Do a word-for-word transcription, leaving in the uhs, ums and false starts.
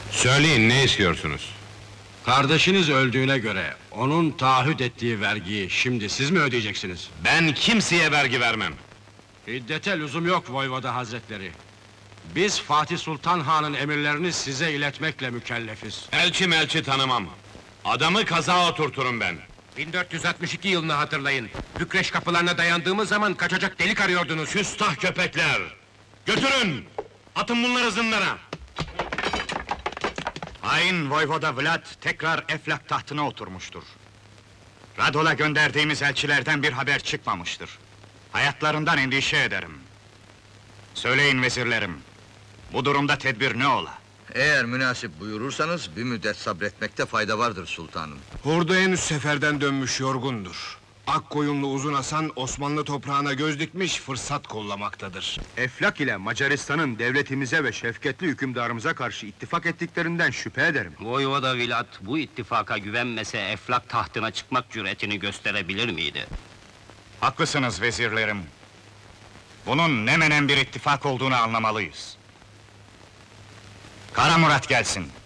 Söyleyin, ne istiyorsunuz? Kardeşiniz öldüğüne göre, onun taahhüt ettiği vergiyi şimdi siz mi ödeyeceksiniz? Ben kimseye vergi vermem! İddete lüzum yok Voyvoda Hazretleri. Biz Fatih Sultan Han'ın emirlerini size iletmekle mükellefiz. Elçi melçi tanımam! Adamı kaza oturturum ben! bin dört yüz altmış iki yılını hatırlayın. Bükreş kapılarına dayandığımız zaman kaçacak delik arıyordunuz. Küstah köpekler! Götürün! Atın bunları zinlara! Hain Voyvoda Vlad tekrar Eflak tahtına oturmuştur. Radol'a gönderdiğimiz elçilerden bir haber çıkmamıştır. Hayatlarından endişe ederim. Söyleyin vezirlerim, bu durumda tedbir ne ola? Eğer münasip buyurursanız bir müddet sabretmekte fayda vardır sultanım. Hurdu henüz seferden dönmüş yorgundur. Akkoyunlu Uzun Hasan Osmanlı toprağına göz dikmiş, fırsat kollamaktadır. Eflak ile Macaristan'ın devletimize ve şefketli hükümdarımıza karşı ittifak ettiklerinden şüphe ederim. Voyvoda Vlad bu ittifaka güvenmese Eflak tahtına çıkmak cüretini gösterebilir miydi? Haklısınız vezirlerim. Bunun ne menen bir ittifak olduğunu anlamalıyız. Kara Murat gelsin.